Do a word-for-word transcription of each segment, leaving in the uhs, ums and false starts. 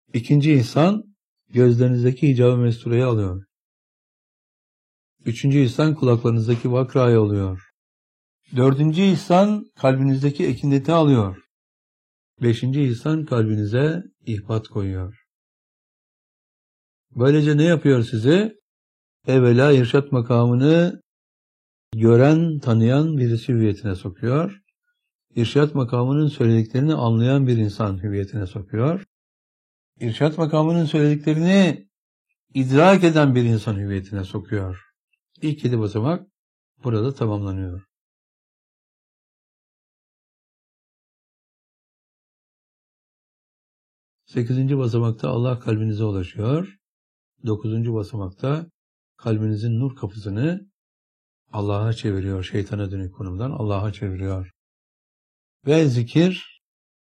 İkinci ihsan, gözlerinizdeki hicab-ı mestureyi alıyor. Üçüncü ihsan, kulaklarınızdaki vakrayı alıyor. Dördüncü ihsan, kalbinizdeki ekineti alıyor. Beşinci ihsan, kalbinize ihbat koyuyor. Böylece ne yapıyor sizi? Evvela irşat makamını gören, tanıyan birisi hüviyetine sokuyor. İrşat makamının söylediklerini anlayan bir insan hüviyetine sokuyor. İrşat makamının söylediklerini idrak eden bir insan hüviyetine sokuyor. İlk yedi basamak burada tamamlanıyor. Sekizinci basamakta Allah kalbinize ulaşıyor. Dokuzuncu basamakta kalbinizin nur kapısını Allah'a çeviriyor. Şeytana dönük konumdan Allah'a çeviriyor. Ve zikir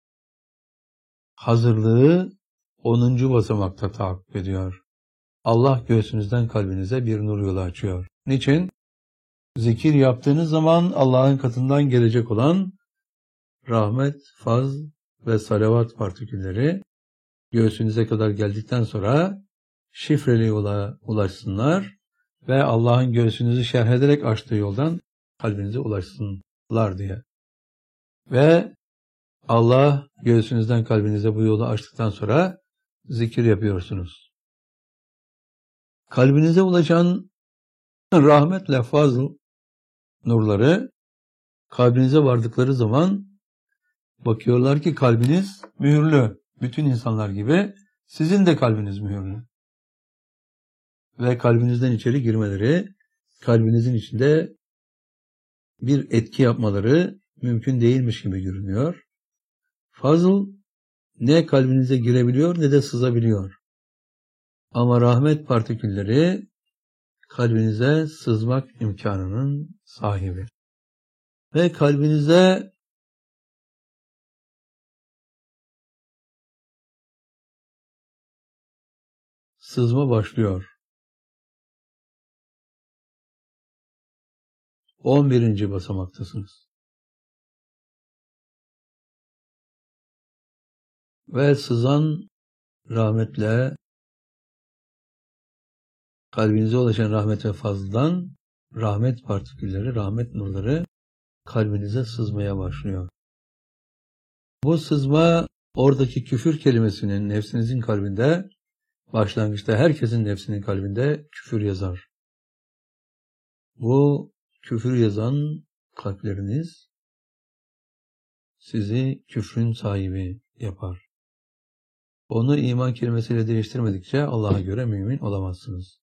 hazırlığı onuncu basamakta tahakkuk ediyor. Allah göğsünüzden kalbinize bir nur yolu açıyor. Niçin? Zikir yaptığınız zaman Allah'ın katından gelecek olan rahmet, faz ve salavat partikülleri göğsünüze kadar geldikten sonra şifreli yola ulaşsınlar ve Allah'ın göğsünüzü şerh ederek açtığı yoldan kalbinize ulaşsınlar diye. Ve Allah göğsünüzden kalbinize bu yolu açtıktan sonra zikir yapıyorsunuz. Kalbinize ulaşan rahmetle fazl nurları kalbinize vardıkları zaman bakıyorlar ki kalbiniz mühürlü. Bütün insanlar gibi sizin de kalbiniz mühürlü. Ve kalbinizden içeri girmeleri, kalbinizin içinde bir etki yapmaları mümkün değilmiş gibi görünüyor. Fazl ne kalbinize girebiliyor ne de sızabiliyor. Ama rahmet partikülleri kalbinize sızmak imkanının sahibi. Ve kalbinize sızma başlıyor. on birinci basamaktasınız. Ve sızan rahmetle kalbinize ulaşan rahmet ve fazldan rahmet partikülleri, rahmet nurları kalbinize sızmaya başlıyor. Bu sızma oradaki küfür kelimesinin nefsinizin kalbinde, başlangıçta herkesin nefsinin kalbinde küfür yazar. Bu küfür yazan kalpleriniz sizi küfrün sahibi yapar. Onu iman kelimesiyle değiştirmedikçe Allah'a göre mümin olamazsınız.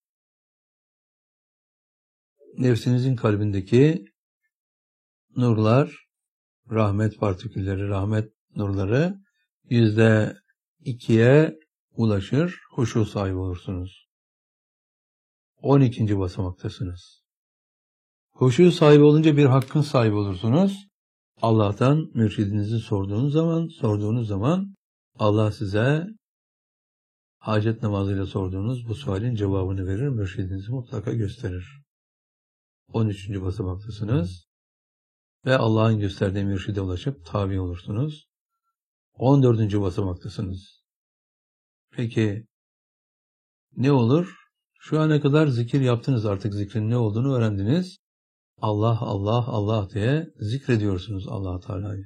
Nefsinizin kalbindeki nurlar, rahmet partikülleri, rahmet nurları yüzde ikiye ulaşır, huşu sahibi olursunuz. on ikinci basamaktasınız. Huşu sahibi olunca bir hakkın sahibi olursunuz. Allah'tan mürşidinizi sorduğunuz zaman, sorduğunuz zaman Allah size hacet namazıyla sorduğunuz bu sualin cevabını verir, mürşidinizi mutlaka gösterir. on üçüncü basamaktasınız ve Allah'ın gösterdiği mürşide ulaşıp tabi olursunuz. on dördüncü basamaktasınız. Peki ne olur? Şu ana kadar zikir yaptınız, artık zikrin ne olduğunu öğrendiniz. Allah, Allah, Allah diye zikrediyorsunuz Allah Teala'yı.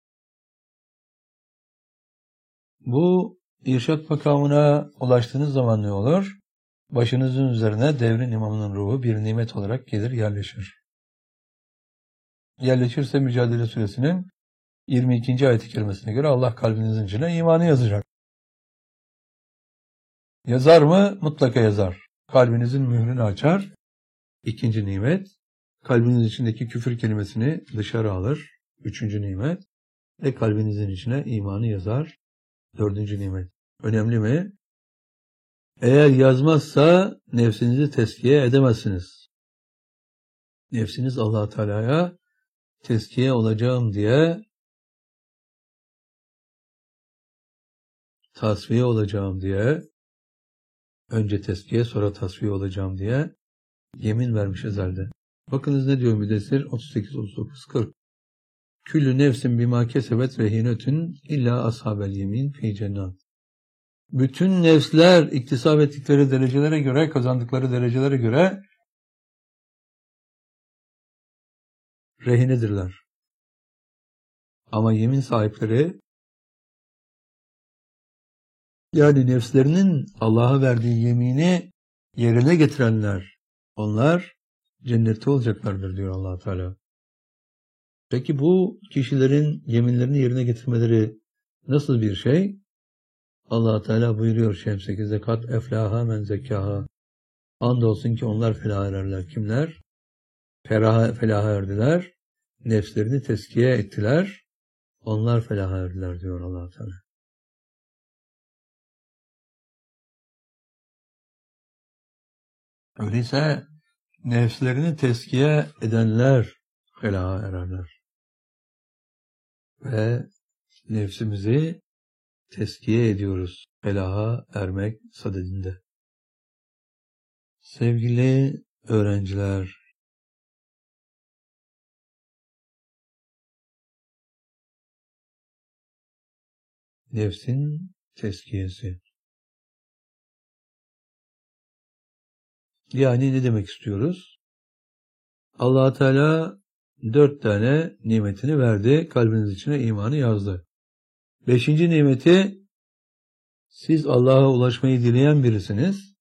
Bu irşat makamına ulaştığınız zaman ne olur? Başınızın üzerine devrin imamının ruhu bir nimet olarak gelir, yerleşir. Yerleşirse Mücadele Suresinin yirmi ikinci ayet-i kerimesine göre Allah kalbinizin içine imanı yazacak. Yazar mı? Mutlaka yazar. Kalbinizin mührünü açar. İkinci nimet. Kalbinizin içindeki küfür kelimesini dışarı alır. Üçüncü nimet. Ve kalbinizin içine imanı yazar. Dördüncü nimet. Önemli mi? Eğer yazmazsa nefsinizi tezkiye edemezsiniz. Nefsiniz Allah Teala'ya tezkiye olacağım diye, tasfiye olacağım diye, önce tezkiye sonra tasfiye olacağım diye yemin vermiş ezelde. Bakınız ne diyor Müddessir otuz sekiz otuz dokuz kırk. Küllü nefsin bima kesebet rehinetün illa ashabel yemin fi cennet. Bütün nefsler iktisap ettikleri derecelere göre, kazandıkları derecelere göre rehinedirler. Ama yemin sahipleri, yani nefslerinin Allah'a verdiği yemini yerine getirenler, onlar cennette olacaklardır diyor Allah Teala. Peki bu kişilerin yeminlerini yerine getirmeleri nasıl bir şey? Allah Teala buyuruyor Şems sekizde, kat eflaha men zekkaha. Andolsun ki onlar felaha ererler. Kimler? Feraha, felaha erdiler. Nefslerini teskiye ettiler. Onlar felaha erdiler diyor Allah Teala. Öyleyse nefslerini teskiye edenler felaha ererler. Ve nefsimizi teskiye ediyoruz felaha ermek sadedinde. Sevgili öğrenciler, nefsin teskiyesi. Yani ne demek istiyoruz? Allah Teala dört tane nimetini verdi, kalbiniz içine imanı yazdı. Beşinci nimeti, siz Allah'a ulaşmayı dileyen birisiniz.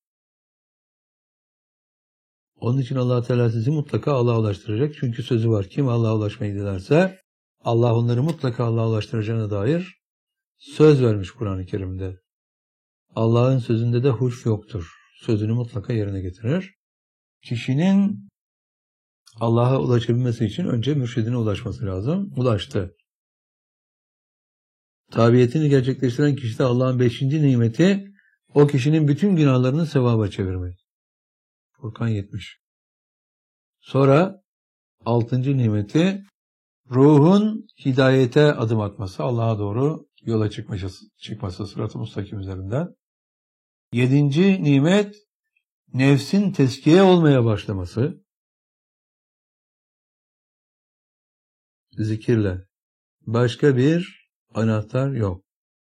Onun için Allah Teala sizi mutlaka Allah'a ulaştıracak. Çünkü sözü var, kim Allah'a ulaşmayı dilerse Allah onları mutlaka Allah'a ulaştıracağına dair söz vermiş Kur'an-ı Kerim'de. Allah'ın sözünde de hulf yoktur. Sözünü mutlaka yerine getirir. Kişinin Allah'a ulaşabilmesi için önce mürşidine ulaşması lazım. Ulaştı. Tabiyetini gerçekleştiren kişide Allah'ın beşinci nimeti, o kişinin bütün günahlarını sevaba çevirmek. Furkan yetmiş. Sonra altıncı nimeti, ruhun hidayete adım atması, Allah'a doğru yola çıkması, çıkması sırat-ı mustakim üzerinden. Yedinci nimet, nefsin teskiye olmaya başlaması. Zikirle. Başka bir anahtar yok.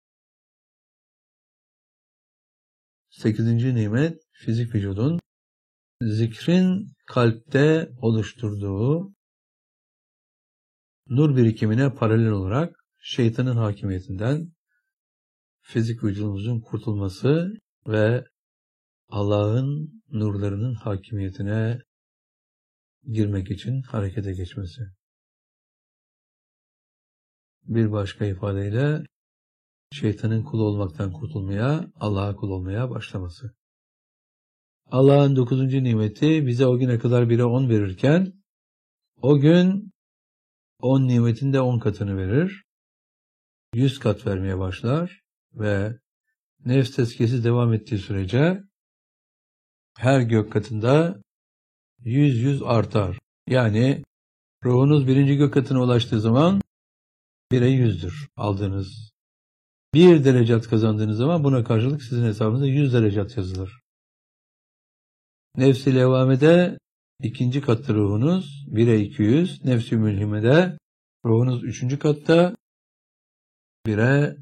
Sekizinci nimet, fizik vücudun zikrin kalpte oluşturduğu nur birikimine paralel olarak şeytanın hakimiyetinden fizik vücudumuzun kurtulması ve Allah'ın nurlarının hakimiyetine girmek için harekete geçmesi. Bir başka ifadeyle şeytanın kulu olmaktan kurtulmaya, Allah'a kul olmaya başlaması. Allah'ın dokuzuncu nimeti bize o güne kadar bire on verirken o gün on nimetin de on katını verir. Yüz kat vermeye başlar ve nefs tezkiyesi devam ettiği sürece her gök katında yüz yüz artar. Yani ruhunuz birinci gök katına ulaştığı zaman bire yüzdür aldığınız. Bir derecat kazandığınız zaman buna karşılık sizin hesabınıza yüz derecat yazılır. Nefs-i levvamede ikinci katta ruhunuz bire iki yüz. Nefs-i mülhimede ruhunuz üçüncü katta bire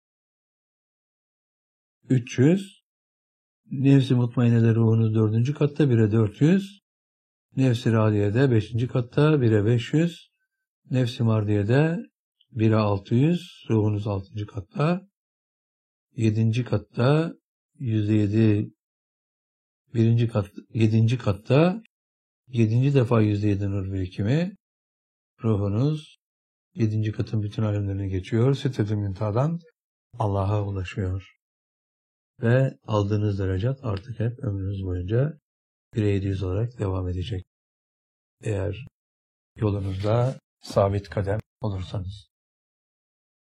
üç yüz. Nefs-i mutmainede ruhunuz dördüncü katta bire dört yüz. Nefs-i radiyede beşinci katta bire beş yüz. Nefs-i mardiyede bire altı yüz. Ruhunuz altıncı katta. yedinci katta yüzde yedi. Birinci kat, yedinci katta yedinci defa yüzde yedi nur birikimi. Ruhunuz yedinci katın bütün alemlerine geçiyor. Sitet-i Müntaha'dan Allah'a ulaşıyor. Ve aldığınız derecat artık hep ömrünüz boyunca bire yedi yüz olarak devam edecek. Eğer yolunuzda sabit kadem olursanız.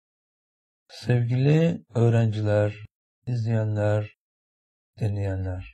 Sevgili öğrenciler, izleyenler, dinleyenler,